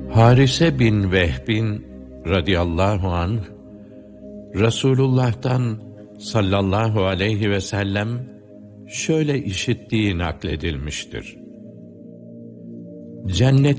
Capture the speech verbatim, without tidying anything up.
Harise bin Vehbin radıyallahu anh, Resulullah'tan sallallahu aleyhi ve sellem şöyle işittiği nakledilmiştir. Cennet